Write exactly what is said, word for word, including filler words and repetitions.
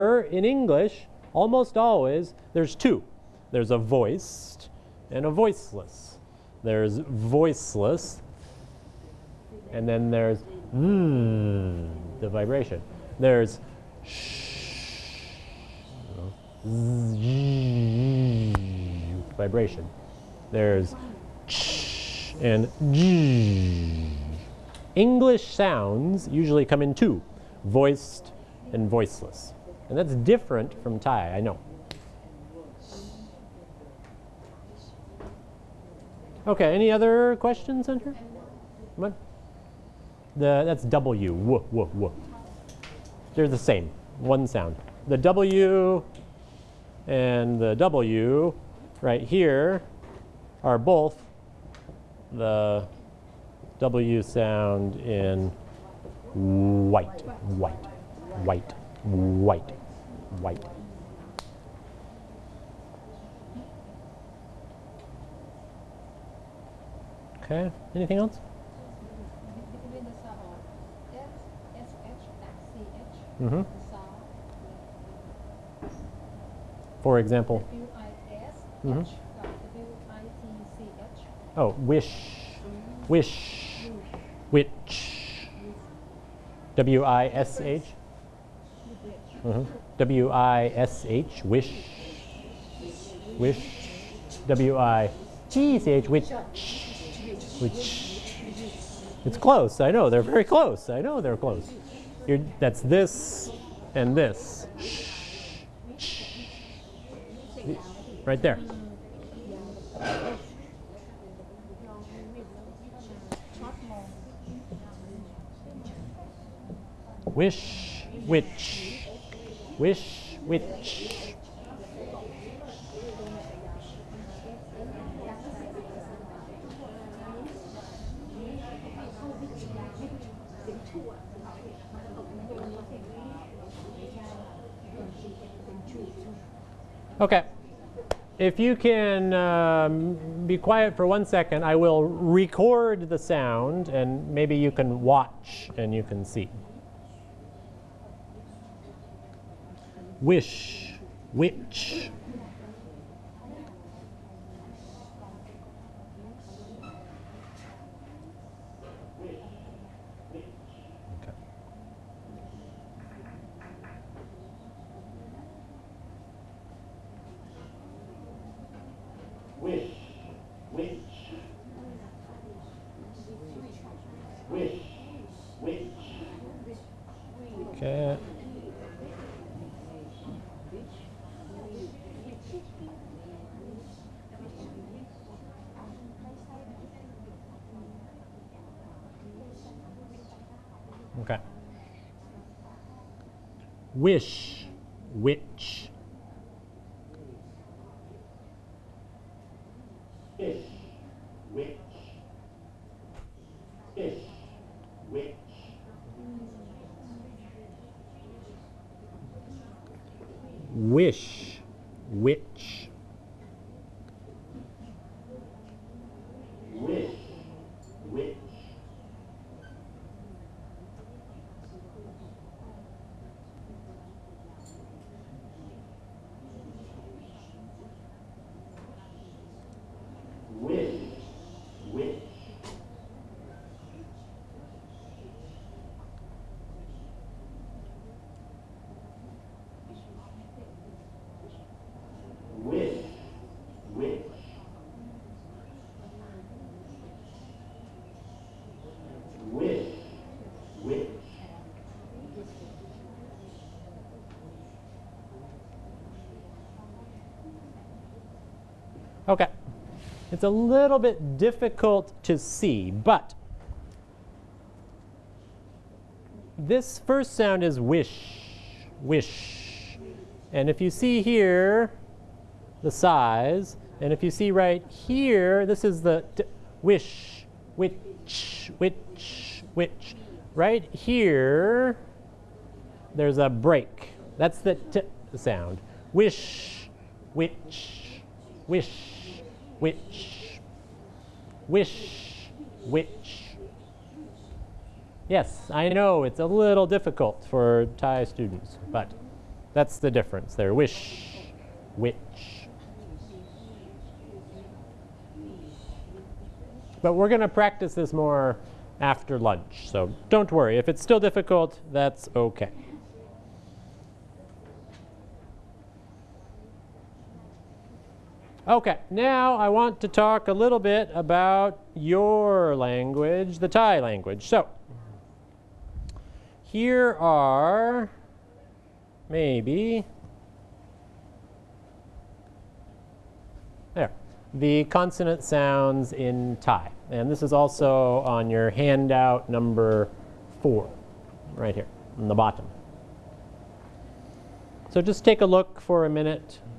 in English, almost always, there's two. There's a voiced and a voiceless. There's voiceless, and then there's mm, the vibration. There's sh, vibration. There's ch and g. English sounds usually come in two, voiced and voiceless. And that's different from Thai, I know. Okay, any other questions in here? Come on. The, that's W, w, w, w. They're the same, one sound. The W and the W right here are both the W sound in white, white, white, white, white. Okay, anything else? Between the sound of S, S, H, and C, H, Mm-hmm. the sound For example? W, I, S, Mm-hmm. H, W, I, T, C, H. Oh, wish, wish, which. W I S H. Mm-hmm. W I S H, wish, wish. W I T C H, which, which. It's close, I know, they're very close. I know they're close. You're, that's this and this. Right there. Wish, which, wish, which. Okay. If you can um, be quiet for one second, I will record the sound, and maybe you can watch and you can see. Wish, which. Okay. Wish, which, wish, which. Okay. Okay. Wish, which. Fish, which, fish, which. Wish, which. Wish, which. Wish, which. Wish, which. Wish, which. Okay. It's a little bit difficult to see, but this first sound is wish, wish. And if you see here, the size, and if you see right here, this is the t wish, which, which, which. Right here, there's a break. That's the t sound. Wish, which, wish, which, wish, which. Yes, I know it's a little difficult for Thai students, but That's the difference there. Wish, which. But we're going to practice this more after lunch, so don't worry. If it's still difficult, that's okay. Okay, now I want to talk a little bit about your language, the Thai language. So here are maybe, there, the consonant sounds in Thai. And this is also on your handout number four, right here on the bottom. So just take a look for a minute